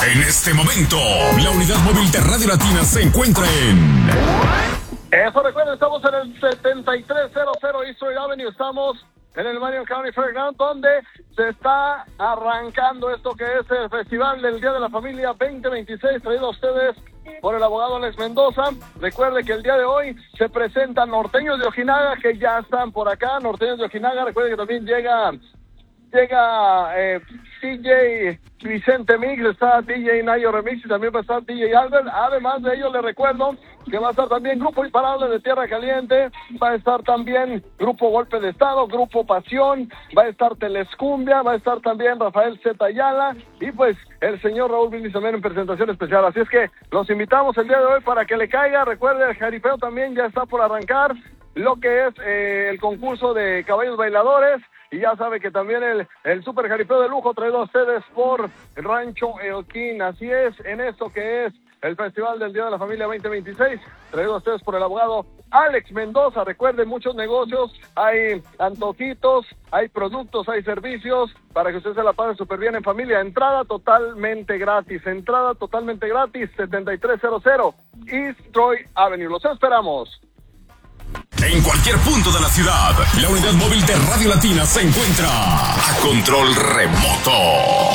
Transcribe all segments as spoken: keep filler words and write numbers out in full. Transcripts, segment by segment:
En este momento, la unidad móvil de Radio Latina se encuentra en... Eso, recuerden, estamos en el setenta y tres cero cero East Street Avenue, estamos en el Marion County Fairground, donde se está arrancando esto que es el Festival del Día de la Familia veinte veintiséis, traído a ustedes por el abogado Alex Mendoza. Recuerde que el día de hoy se presentan Norteños de Ojinaga, que ya están por acá. Norteños de Ojinaga, recuerde que también llega llega eh, D J Vicente Mix, está D J Nayo Remix y también va a estar D J Albert. Además de ello, le recuerdo que va a estar también Grupo Imparable de Tierra Caliente, va a estar también Grupo Golpe de Estado, Grupo Pasión, va a estar Telescumbia, va a estar también Rafael Z. Ayala y pues el señor Raúl Brindis también en presentación especial. Así es que los invitamos el día de hoy para que le caiga. Recuerde, el jaripeo también ya está por arrancar, lo que es eh, el concurso de caballos bailadores. Y ya sabe que también el, el super jaripeo de lujo traído a ustedes por Rancho Elquín. Así es, en esto que es el Festival del Día de la Familia veinte veintiséis, traído a ustedes por el abogado Alex Mendoza. Recuerden, muchos negocios, hay antojitos, hay productos, hay servicios, para que usted se la pase súper bien en familia. Entrada totalmente gratis, entrada totalmente gratis, setenta y tres cero cero East Troy Avenue. Los esperamos. En cualquier punto de la ciudad, la unidad móvil de Radio Latina se encuentra a control remoto.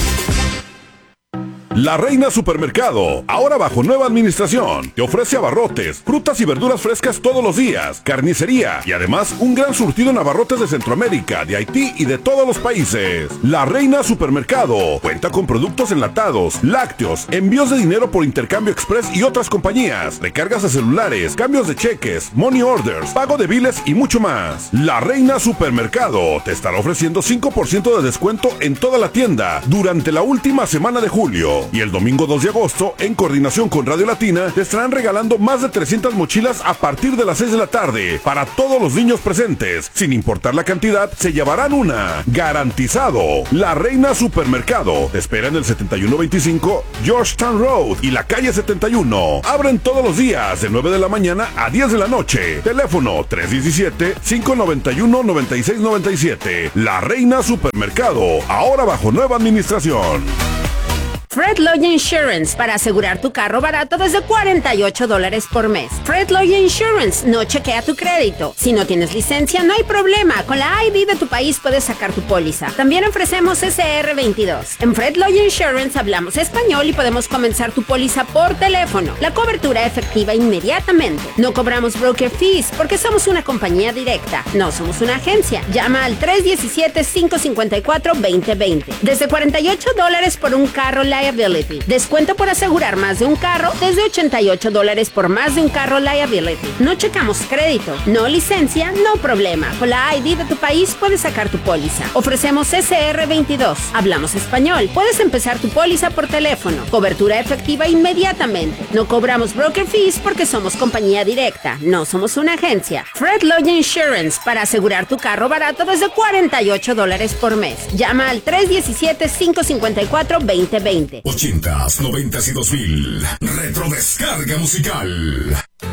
La Reina Supermercado, ahora bajo nueva administración, te ofrece abarrotes, frutas y verduras frescas todos los días, carnicería y además un gran surtido en abarrotes de Centroamérica, de Haití y de todos los países. La Reina Supermercado cuenta con productos enlatados, lácteos, envíos de dinero por intercambio express y otras compañías, recargas de celulares, cambios de cheques, money orders, pago de biles y mucho más. La Reina Supermercado te estará ofreciendo cinco por ciento de descuento en toda la tienda durante la última semana de julio. Y el domingo dos de agosto, en coordinación con Radio Latina, te estarán regalando más de trescientas mochilas a partir de las seis de la tarde para todos los niños presentes. Sin importar la cantidad, se llevarán una. Garantizado. La Reina Supermercado te espera en el setenta y uno veinticinco Georgetown Road y la calle setenta y uno. Abren todos los días de nueve de la mañana a diez de la noche. Teléfono tres uno siete, cinco nueve uno, nueve seis nueve siete. La Reina Supermercado, ahora bajo nueva administración. Fred Lloyd Insurance, para asegurar tu carro barato desde cuarenta y ocho dólares por mes. Fred Lloyd Insurance, no chequea tu crédito. Si no tienes licencia, no hay problema. Con la I D de tu país puedes sacar tu póliza. También ofrecemos S R veintidós. En Fred Lloyd Insurance hablamos español y podemos comenzar tu póliza por teléfono. La cobertura efectiva inmediatamente. No cobramos broker fees porque somos una compañía directa. No somos una agencia. Llama al tres uno siete, cinco cinco cuatro, dos cero dos cero. Desde cuarenta y ocho dólares por un carro liability. Descuento por asegurar más de un carro desde ochenta y ocho dólares por más de un carro liability. No checamos crédito, no licencia, no problema. Con la I D de tu país puedes sacar tu póliza. Ofrecemos S R veintidós. Hablamos español. Puedes empezar tu póliza por teléfono. Cobertura efectiva inmediatamente. No cobramos broker fees porque somos compañía directa. No somos una agencia. Fred Lloyd Insurance, para asegurar tu carro barato desde cuarenta y ocho dólares por mes. Llama al tres uno siete, cinco cinco cuatro, dos cero dos cero. ochentas, noventas y dos mil. Retro descarga musical.